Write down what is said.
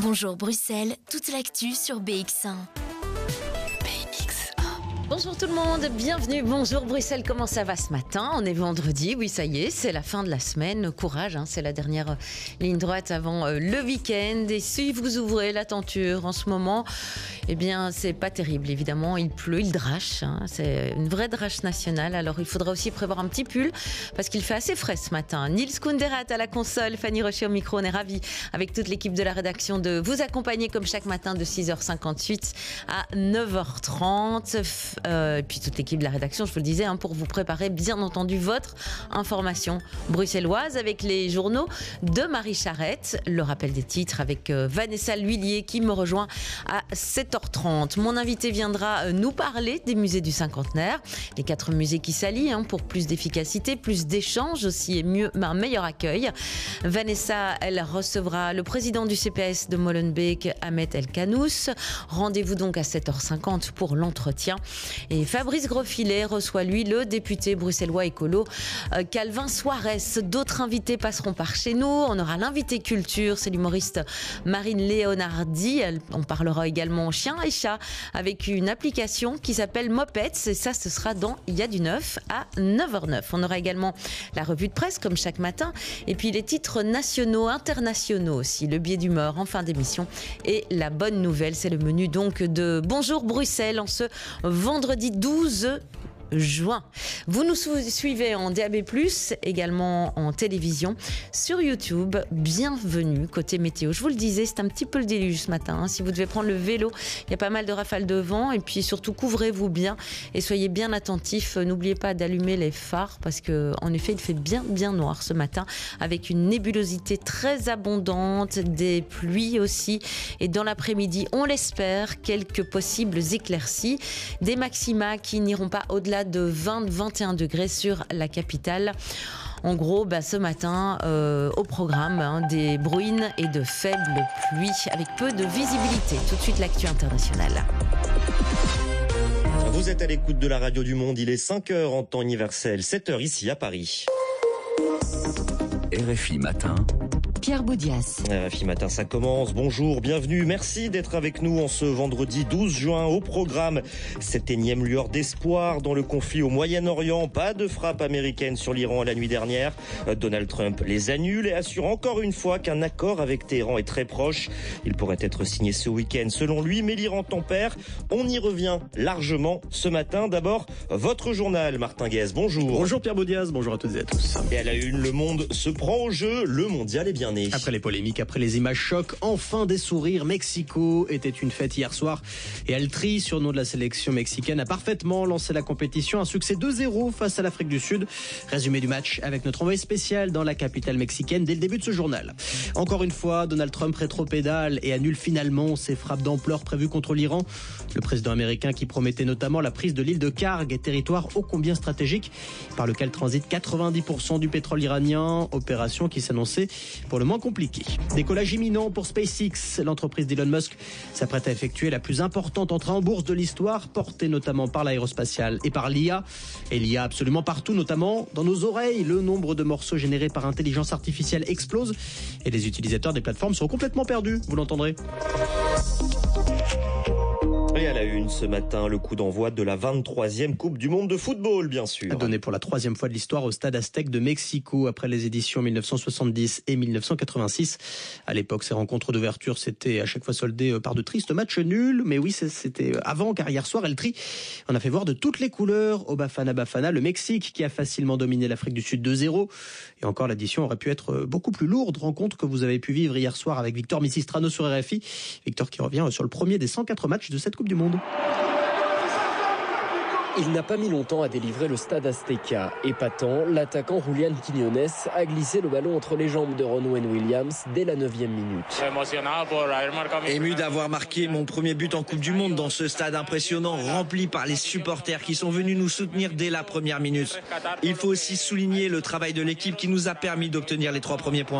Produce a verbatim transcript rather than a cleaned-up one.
Bonjour Bruxelles, toute l'actu sur B X un. Bonjour tout le monde, bienvenue, bonjour Bruxelles, comment ça va ce matin? On est vendredi, oui ça y est, c'est la fin de la semaine, courage, hein, c'est la dernière ligne droite avant euh, le week-end. Et si vous ouvrez la tenture en ce moment, eh bien c'est pas terrible évidemment, il pleut, il drache, hein, c'est une vraie drache nationale. Alors il faudra aussi prévoir un petit pull parce qu'il fait assez frais ce matin. Nils Kunderat à la console, Fanny Rocher au micro, on est ravis avec toute l'équipe de la rédaction de vous accompagner comme chaque matin de six heures cinquante-huit à neuf heures trente. Euh, et puis toute l'équipe de la rédaction, je vous le disais, hein, pour vous préparer bien entendu votre information bruxelloise avec les journaux de Marie Charrette. Le rappel des titres avec euh, Vanessa L'Huillier qui me rejoint à sept heures trente. Mon invité viendra euh, nous parler des musées du cinquantenaire, les quatre musées qui s'allient hein, pour plus d'efficacité, plus d'échanges aussi et mieux, un meilleur accueil. Vanessa, elle recevra le président du C P S de Molenbeek, Ahmed El Kanous. Rendez-vous donc à sept heures cinquante pour l'entretien. Et Fabrice Grosfilet reçoit lui le député bruxellois écolo euh, Calvin Suarez. D'autres invités passeront par chez nous. On aura l'invité culture, c'est l'humoriste Marine Léonardi. On parlera également chien et chat avec une application qui s'appelle Mopets. Et ça, ce sera dans Il y a du neuf à neuf heures neuf. On aura également la revue de presse comme chaque matin. Et puis les titres nationaux, internationaux aussi. Le biais d'humeur en fin d'émission. Et la bonne nouvelle, c'est le menu donc de Bonjour Bruxelles en ce vendredi douze juin. Vous nous suivez en D A B plus, également en télévision, sur YouTube. Bienvenue côté météo. Je vous le disais, c'est un petit peu le déluge ce matin. Hein. Si vous devez prendre le vélo, il y a pas mal de rafales de vent. Et puis surtout, couvrez-vous bien et soyez bien attentifs. N'oubliez pas d'allumer les phares parce que, en effet, il fait bien, bien noir ce matin avec une nébulosité très abondante, des pluies aussi. Et dans l'après-midi, on l'espère, quelques possibles éclaircies. Des maxima qui n'iront pas au-delà de vingt à vingt et un degrés sur la capitale. En gros, bah, ce matin, euh, au programme, hein, des bruines et de faibles pluies avec peu de visibilité. Tout de suite, l'actu internationale. Vous êtes à l'écoute de la radio du monde, il est cinq heures en temps universel, sept heures ici à Paris. R F I Matin. Pierre Boudias. R F I Matin, ça commence. Bonjour, bienvenue. Merci d'être avec nous en ce vendredi douze juin. Au programme, cette énième lueur d'espoir dans le conflit au Moyen-Orient. Pas de frappe américaine sur l'Iran la nuit dernière. Donald Trump les annule et assure encore une fois qu'un accord avec Téhéran est très proche. Il pourrait être signé ce week-end selon lui, mais l'Iran tempère. On y revient largement ce matin. D'abord, votre journal, Martin Guez. Bonjour. Bonjour Pierre Boudias, bonjour à toutes et à tous. Et à la une, le monde se prend au jeu. Le mondial est bien né. Après les polémiques, après les images chocs, enfin des sourires. Mexico était une fête hier soir et Altri, surnom de la sélection mexicaine, a parfaitement lancé la compétition. Un succès deux zéro face à l'Afrique du Sud. Résumé du match avec notre envoyé spécial dans la capitale mexicaine dès le début de ce journal. Encore une fois, Donald Trump rétropédale et annule finalement ses frappes d'ampleur prévues contre l'Iran. Le président américain qui promettait notamment la prise de l'île de Karg, territoire ô combien stratégique par lequel transite quatre-vingt-dix pour cent du pétrole iranien. Opération qui s'annonçait pour le moins compliqué. Décollage imminent pour SpaceX. L'entreprise d'Elon Musk s'apprête à effectuer la plus importante entrée en bourse de l'histoire, portée notamment par l'aérospatiale et par l'I A. Et l'I A absolument partout, notamment dans nos oreilles. Le nombre de morceaux générés par intelligence artificielle explose et les utilisateurs des plateformes sont complètement perdus. Vous l'entendrez. Et à la une ce matin, le coup d'envoi de la vingt-troisième Coupe du Monde de football, bien sûr. Donné pour la troisième fois de l'histoire au Stade Aztec de Mexico après les éditions mille neuf cent soixante-dix et mille neuf cent quatre-vingt-six. À l'époque, ces rencontres d'ouverture s'étaient à chaque fois soldées par de tristes matchs nuls. Mais oui, c'était avant, car hier soir, El Tri en a fait voir de toutes les couleurs au Bafana Bafana. Le Mexique qui a facilement dominé l'Afrique du Sud deux zéro. Et encore, l'addition aurait pu être beaucoup plus lourde. Rencontre que vous avez pu vivre hier soir avec Victor Missistrano sur R F I. Victor qui revient sur le premier des cent quatre matchs de cette Coupe du Monde. Il n'a pas mis longtemps à délivrer le Stade Azteca. Épatant, l'attaquant Julián Quiñones a glissé le ballon entre les jambes de Ronwen Williams dès la neuvième minute. Ému d'avoir marqué mon premier but en Coupe du Monde dans ce stade impressionnant, rempli par les supporters qui sont venus nous soutenir dès la première minute. Il faut aussi souligner le travail de l'équipe qui nous a permis d'obtenir les trois premiers points.